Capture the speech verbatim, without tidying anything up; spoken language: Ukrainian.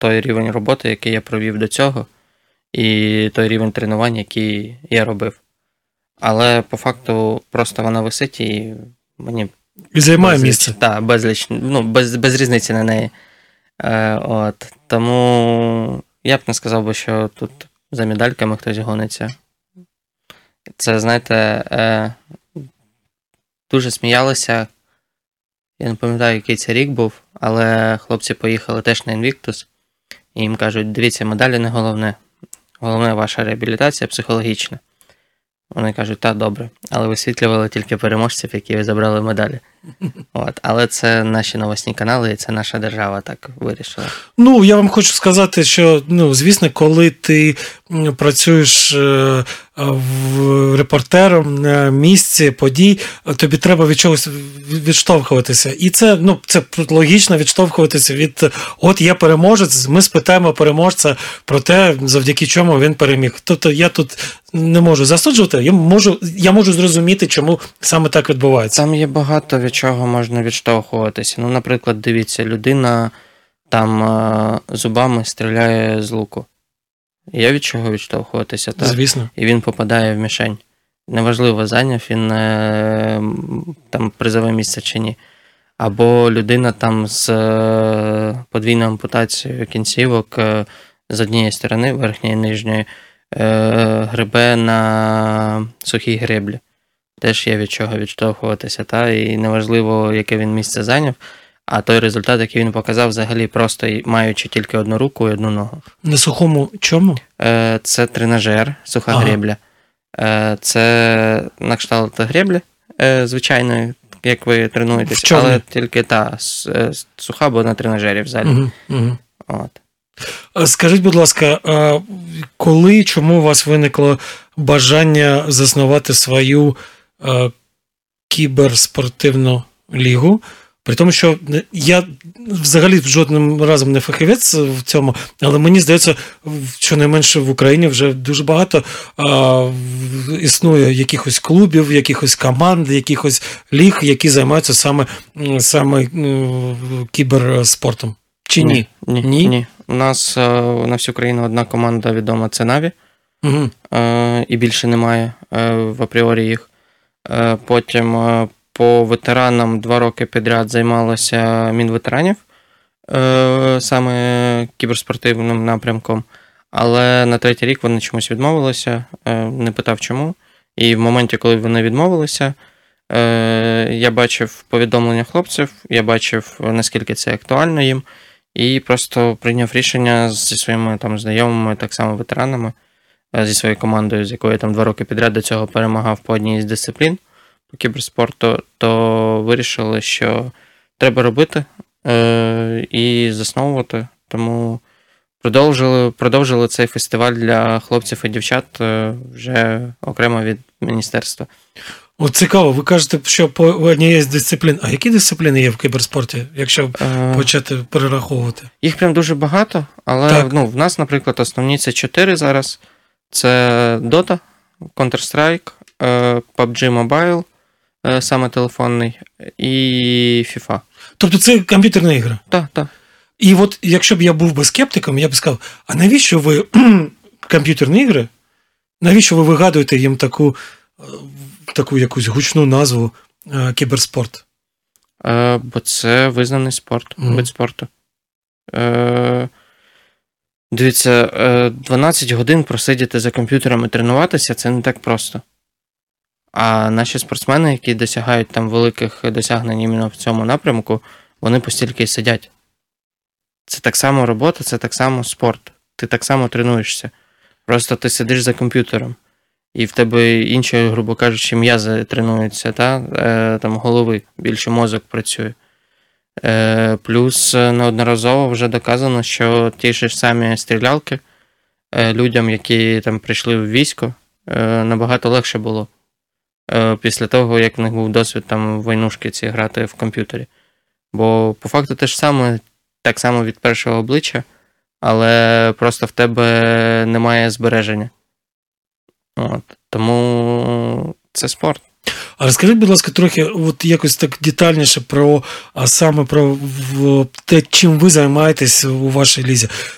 той рівень роботи, який я провів до цього, і той рівень тренувань, який я робив. Але по факту просто вона висить і мені... І займає безліч, місце. Так, безліч, ну, без, без різниці на неї. Е, от. Тому я б не сказав би, що тут за медальками хтось гониться. Це, знаєте, е, дуже сміялися. Я не пам'ятаю, який це рік був, але хлопці поїхали теж на Invictus, і їм кажуть, дивіться, медалі не головне. Головне ваша реабілітація психологічна. Вони кажуть, так, добре, але висвітлювали тільки переможців, які забрали медалі. От. Але це наші новосні канали, і це наша держава так вирішила. Ну, я вам хочу сказати, що, ну, звісно, коли ти працюєш в репортером на місці подій, тобі треба від чогось відштовхуватися. І це, ну, це логічно відштовхуватися від от є переможець, ми спитаємо переможця про те, завдяки чому він переміг. Тобто я тут не можу засуджувати, я можу, я можу зрозуміти, чому саме так відбувається. Там є багато від чого можна відштовхуватися. Ну, наприклад, дивіться, людина там зубами стріляє з луку. Є від чого відштовхуватися, так? Звісно. І він попадає в мішень. Неважливо, зайняв він там призове місце чи ні. Або людина там з подвійною ампутацією кінцівок з однієї сторони, верхньої і нижньої, гребе на сухій греблі. Теж є від чого відштовхуватися, та? І неважливо, яке він місце зайняв, а той результат, який він показав, взагалі просто маючи тільки одну руку і одну ногу. На сухому чому? Це тренажер, суха ага. гребля. Це на кшталт греблі, звичайної, як ви тренуєтесь, але тільки та суха, бо на тренажері в залі. Угу, угу. От. Скажіть, будь ласка, коли, чому у вас виникло бажання заснувати свою кіберспортивну лігу? При тому, що я взагалі жодним разом не фахівець в цьому, але мені здається, щонайменше в Україні вже дуже багато а, існує якихось клубів, якихось команд, якихось ліг, які займаються саме, саме кіберспортом. Чи ні? Ні. Ні. ні. У нас на всю країну одна команда відома – це Наві. Угу. І більше немає в апріорі їх. Потім по ветеранам два роки підряд займалося Мінветеранів, саме кіберспортивним напрямком. Але на третій рік вони чомусь відмовилися, не питав чому. І в моменті, коли вони відмовилися, я бачив повідомлення хлопців, я бачив, наскільки це актуально їм, і просто прийняв рішення зі своїми там знайомими, так само ветеранами, зі своєю командою, з якою я там два роки підряд до цього перемагав по одній з дисциплін по кіберспорту, то вирішили, що треба робити е- і засновувати. Тому продовжили, продовжили цей фестиваль для хлопців і дівчат е- вже окремо від міністерства. От цікаво, ви кажете, що по однієї з дисциплін. А які дисципліни є в кіберспорті, якщо е- почати перераховувати? Їх прям дуже багато, але ну, в нас, наприклад, основні це чотири зараз. Це Dota, Counter-Strike, паб джі Mobile, саме телефонний, і FIFA. Тобто це комп'ютерні ігри? Так, так. І от якщо б я був би скептиком, я б сказав, а навіщо ви комп'ютерні ігри, навіщо ви вигадуєте їм таку, таку якусь гучну назву кіберспорт? Е, бо це визнаний спорт, mm. вид спорту. Е, Дивіться, дванадцять годин просидіти за комп'ютером і тренуватися – це не так просто. А наші спортсмени, які досягають там великих досягнень іменно в цьому напрямку, вони постільки й сидять. Це так само робота, це так само спорт. Ти так само тренуєшся. Просто ти сидиш за комп'ютером. І в тебе інші, грубо кажучи, м'язи тренуються, та? Е, там голови, більше мозок працює. Плюс неодноразово вже доказано, що ті ж самі стрілялки людям, які там прийшли в військо, набагато легше було після того, як в них був досвід там войнушки ці грати в комп'ютері. Бо по факту те ж саме, так само від першого обличчя, але просто в тебе немає збереження. От. Тому це спорт. А розкажіть, будь ласка, трохи от якось так детальніше про, а саме про в, те, чим ви займаєтесь у вашій лізі.